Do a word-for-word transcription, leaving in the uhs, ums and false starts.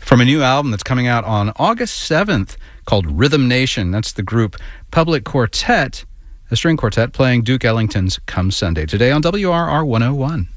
from a new album that's coming out on August seventh called Rhythm Nation. That's the group Public Quartet, a string quartet playing Duke Ellington's Come Sunday. Today on W R R one oh one.